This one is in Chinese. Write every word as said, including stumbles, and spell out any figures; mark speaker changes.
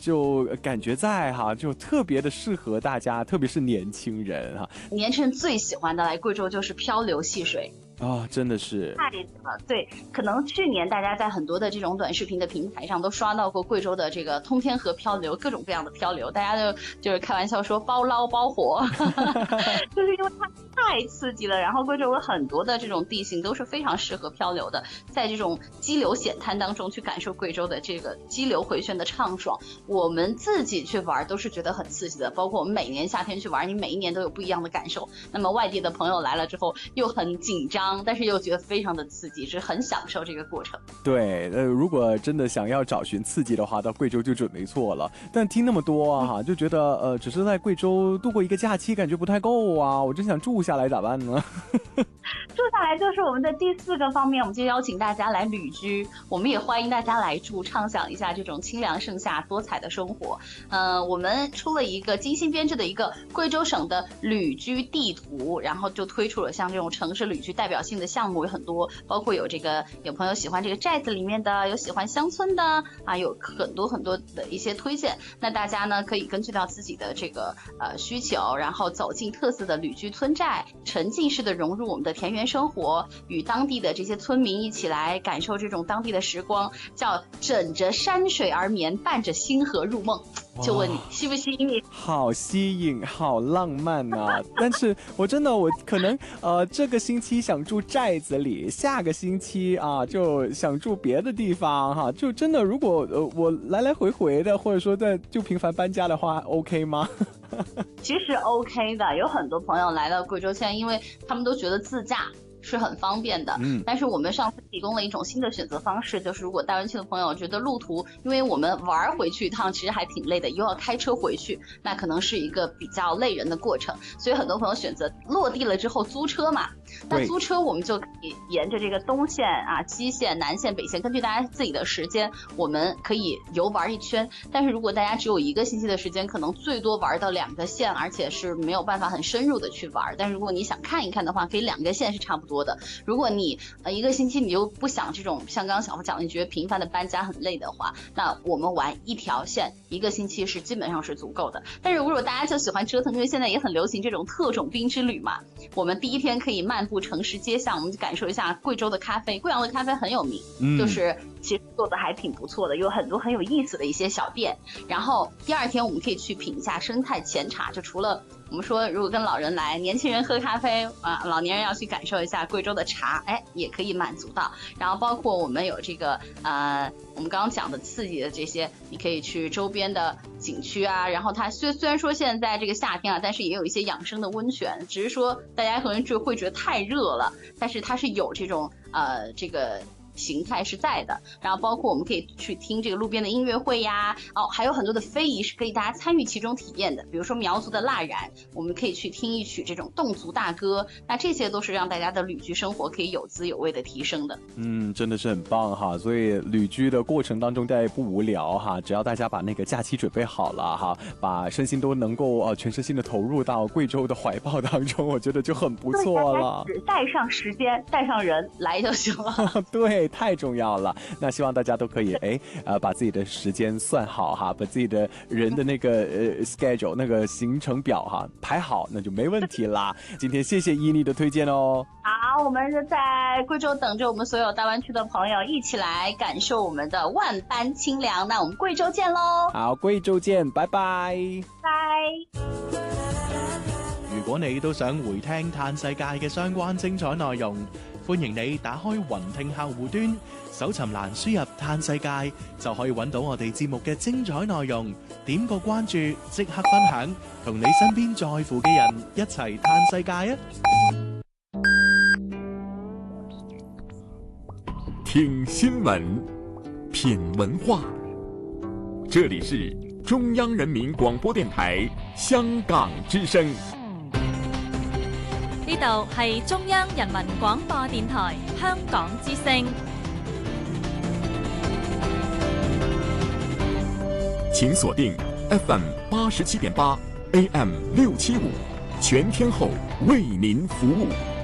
Speaker 1: 就感觉在哈，就特别的适合大家，特别是年轻人哈。
Speaker 2: 年轻人最喜欢的来贵州就是漂流戏水。
Speaker 1: 啊、哦，真的是
Speaker 2: 太了，对，可能去年大家在很多的这种短视频的平台上都刷到过贵州的这个通天河漂流，各种各样的漂流，大家就就是开玩笑说包捞包活，就是因为它太刺激了。然后贵州有很多的这种地形都是非常适合漂流的，在这种激流险滩当中去感受贵州的这个激流回旋的畅爽。我们自己去玩都是觉得很刺激的，包括我们每年夏天去玩，你每一年都有不一样的感受。那么外地的朋友来了之后又很紧张。但是又觉得非常的刺激，是很享受这个过程。
Speaker 1: 对，呃，如果真的想要找寻刺激的话，到贵州就准没错了。但听那么多啊，哈、嗯，就觉得呃，只是在贵州度过一个假期，感觉不太够啊。我真想住下来，咋办呢？
Speaker 2: 住下来就是我们的第四个方面，我们就邀请大家来旅居，我们也欢迎大家来住，畅享一下这种清凉盛夏、多彩的生活。呃，我们出了一个精心编制的一个贵州省的旅居地图，然后就推出了像这种城市旅居代表性的项目有很多，包括有这个有朋友喜欢这个寨子里面的，有喜欢乡村的啊，有很多很多的一些推荐。那大家呢可以根据到自己的这个呃需求，然后走进特色的旅居村寨，沉浸式的融入我们的田园生活，与当地的这些村民一起来感受这种当地的时光，叫枕着山水而眠，伴着星河入梦。就问你吸不吸引你？
Speaker 1: 好吸引，好浪漫啊！但是我真的我可能呃这个星期想住寨子里，下个星期啊就想住别的地方哈，就真的如果呃我来来回回的，或者说在就频繁搬家的话 ，OK 吗？
Speaker 2: 其实 OK 的，有很多朋友来到贵州，现在因为他们都觉得自驾是很方便的，嗯，但是我们上次提供了一种新的选择方式，就是如果大湾区的朋友觉得路途，因为我们玩回去一趟其实还挺累的，又要开车回去，那可能是一个比较累人的过程，所以很多朋友选择落地了之后租车嘛。那租车我们就可以沿着这个东线啊、西线、南线、北线，根据大家自己的时间，我们可以游玩一圈。但是如果大家只有一个星期的时间，可能最多玩到两个线，而且是没有办法很深入的去玩。但是如果你想看一看的话，可以两个线是差不多的。如果你呃一个星期你又不想这种像刚刚小付讲的，你觉得频繁的搬家很累的话，那我们玩一条线，一个星期是基本上是足够的。但是如果大家就喜欢折腾，因为现在也很流行这种特种兵之旅嘛，我们第一天可以漫步城市街巷，我们就感受一下贵州的咖啡。贵阳的咖啡很有名，嗯、就是其实做的还挺不错的，有很多很有意思的一些小店。然后第二天我们可以去品一下生态前茶，就除了我们说如果跟老人来，年轻人喝咖啡啊，老年人要去感受一下贵州的茶，哎，也可以满足到。然后包括我们有这个呃，我们刚刚讲的刺激的这些，你可以去周边的景区啊。然后它虽虽然说现在这个夏天啊，但是也有一些养生的温泉，只是说大家可能就会觉得太热了，但是它是有这种呃这个形态是在的。然后包括我们可以去听这个路边的音乐会呀，哦，还有很多的非遗是可以大家参与其中体验的，比如说苗族的蜡染，我们可以去听一曲这种侗族大歌，那这些都是让大家的旅居生活可以有滋有味的提升的。
Speaker 1: 嗯，真的是很棒哈，所以旅居的过程当中大家也不无聊哈，只要大家把那个假期准备好了哈，把身心都能够呃全身心的投入到贵州的怀抱当中，我觉得就很不错了。
Speaker 2: 只带上时间，带上人来就行了。
Speaker 1: 对，太重要了。那希望大家都可以哎呃把自己的时间算好哈，把自己的人的那个呃 schedule 那个行程表哈排好，那就没问题啦。今天谢谢伊妮的推荐哦。
Speaker 2: 好，我们就在贵州等着我们所有大湾区的朋友一起来感受我们的万般清凉。那我们贵州见咯。
Speaker 1: 好，貴州見，拜拜。
Speaker 2: 拜。
Speaker 3: 如果你都想回聽嘆世界嘅相關精彩內容，歡迎你打開雲聽客戶端，搜尋欄輸入嘆世界，就可以揾到我哋節目嘅精彩內容。點個關注，即刻分享，同你身邊在乎嘅人一齊嘆世界啊！
Speaker 4: 聽新聞，品文化，這裡是中央人民廣播電台香港之聲。
Speaker 5: 呢度係中央人民廣播電台香港之聲。
Speaker 4: 請鎖定 F M 八十七點八 A M 六七五，全天候為您服務。